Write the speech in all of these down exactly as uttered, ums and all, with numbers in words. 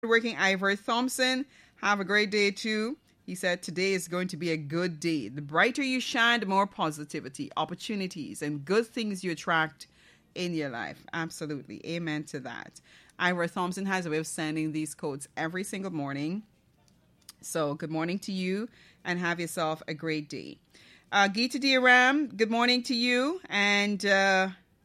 Working Ivor Thompson, have a great day too. He said today is going to be a good day. The brighter you shine, the more positivity, opportunities, and good things you attract in your life. Absolutely. Amen to that. Ivor Thompson has a way of sending these quotes every single morning. So good morning to you and have yourself a great day. Uh, Geeta Diaram, good morning to you. And uh,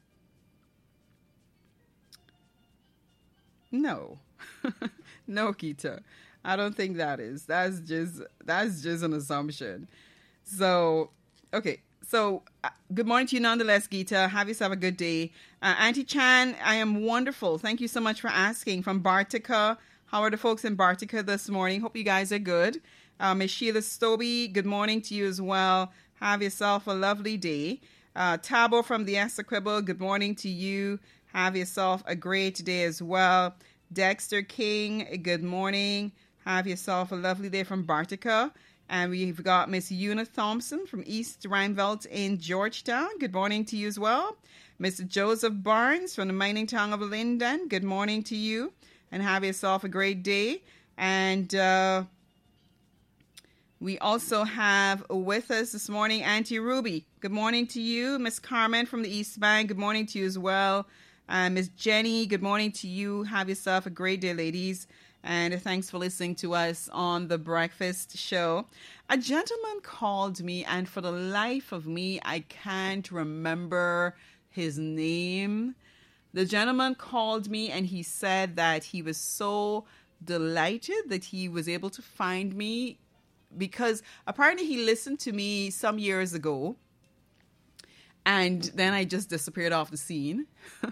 no. No, Geeta. I don't think that is. That's just that's just an assumption. So, okay. So, uh, good morning to you nonetheless, Geeta. Have yourself a good day. Uh, Auntie Chan, I am wonderful. Thank you so much for asking. From Bartica. How are the folks in Bartica this morning? Hope you guys are good. Uh, Miss Sheila Stobie, good morning to you as well. Have yourself a lovely day. Uh, Tabo from the Essequibo, good morning to you. Have yourself a great day as well. Dexter King, good morning. Have yourself a lovely day from Bartica. And we've got Miss Una Thompson from East Rheinveld in Georgetown. Good morning to you as well. Mister Joseph Barnes from the mining town of Linden. Good morning to you. And have yourself a great day. And uh, we also have with us this morning Auntie Ruby. Good morning to you. Miss Carmen from the East Bank. Good morning to you as well. Uh, Miss Jenny, good morning to you. Have yourself a great day, ladies. And thanks for listening to us on The Breakfast Show. A gentleman called me, and for the life of me, I can't remember his name. The gentleman called me, and he said that he was so delighted that he was able to find me because apparently he listened to me some years ago. And then I just disappeared off the scene.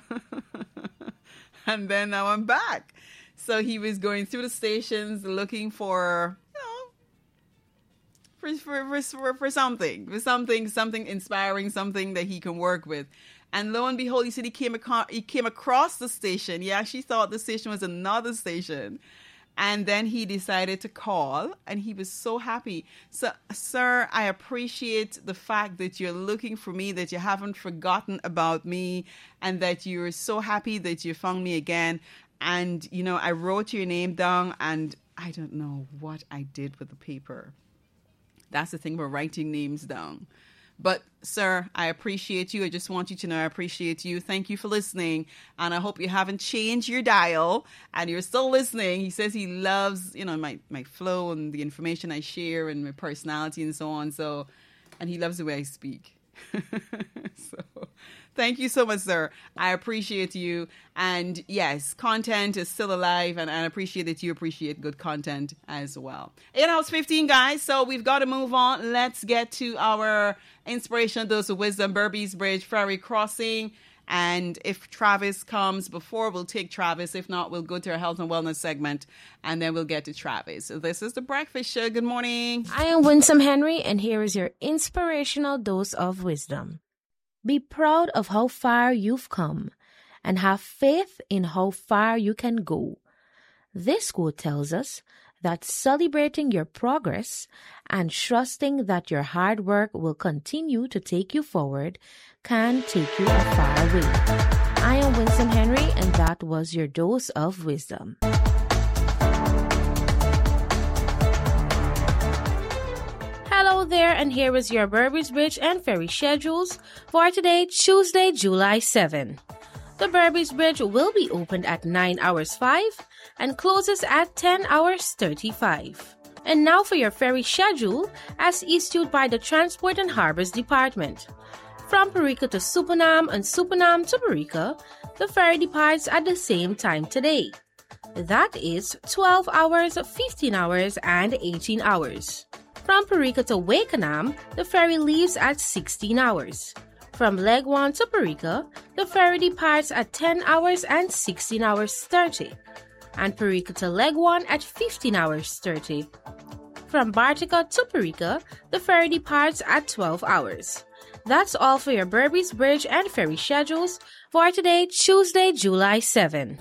And then now I'm back. So he was going through the stations looking for, you know, for for for, for something, for something, something inspiring, something that he can work with. And lo and behold, he said he came across, he came across the station. He actually thought the station was another station. And then he decided to call, and he was so happy. So, sir, I appreciate the fact that you're looking for me, that you haven't forgotten about me, and that you're so happy that you found me again. And, you know, I wrote your name down, and I don't know what I did with the paper. That's the thing about writing names down. But, sir, I appreciate you. I just want you to know I appreciate you. Thank you for listening. And I hope you haven't changed your dial and you're still listening. He says he loves, you know, my, my flow and the information I share and my personality and so on. So, and he loves the way I speak. So, thank you so much, sir. I appreciate you. And yes, content is still alive, and I appreciate that you appreciate good content as well. eight hours fifteen, guys. So we've got to move on. Let's get to our inspirational dose of wisdom. Berbice Bridge Ferry Crossing. And if Travis comes before, we'll take Travis. If not, we'll go to our health and wellness segment, and then we'll get to Travis. So this is The Breakfast Show. Good morning. I am Winsome Henry, and here is your inspirational dose of wisdom. Be proud of how far you've come, and have faith in how far you can go. This quote tells us that celebrating your progress and trusting that your hard work will continue to take you forward can take you a far way. I am Winsome Henry, and that was your dose of wisdom. Hello there, and here is your Berbice Bridge and Ferry schedules for today, Tuesday, July seventh. The Berbice Bridge will be opened at nine hours five and closes at ten hours thirty-five. And now for your ferry schedule as issued by the Transport and Harbors Department. From Parika to Supanam and Supanam to Parika, the ferry departs at the same time today. That is twelve hours, fifteen hours, and eighteen hours. From Parika to Wakenham, the ferry leaves at sixteen hours. From Legwan to Parika, the ferry departs at ten hours and sixteen hours thirty. And Parika to Legwan at fifteen hours thirty. From Bartica to Parika, the ferry departs at twelve hours. That's all for your Berbice Bridge and ferry schedules for today, Tuesday, July seventh.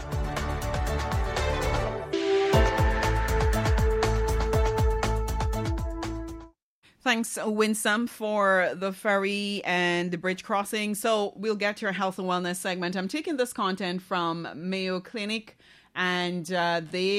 Thanks, Winsome, for the ferry and the bridge crossing. So we'll get to our health and wellness segment. I'm taking this content from Mayo Clinic, and uh, they